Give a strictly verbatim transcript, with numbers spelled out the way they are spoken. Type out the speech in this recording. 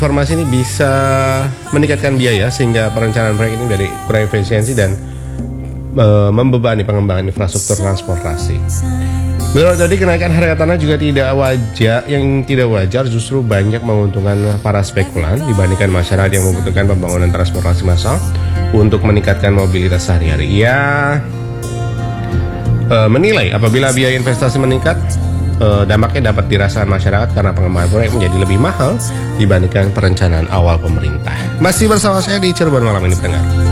Informasi ini bisa meningkatkan biaya sehingga perencanaan proyek ini dari kurang efisiensi dan e, membebani pengembangan infrastruktur transportasi. Menurut tadi, kenaikan harga tanah juga tidak wajar. Yang tidak wajar justru banyak menguntungkan para spekulan dibandingkan masyarakat yang membutuhkan pembangunan transportasi massal untuk meningkatkan mobilitas sehari-hari. Ia e, menilai apabila biaya investasi meningkat, e, dampaknya dapat dirasakan masyarakat karena pengembangan proyek menjadi lebih mahal dibandingkan perencanaan awal pemerintah. Masih bersama saya di Cirebon Malam ini, pendengar.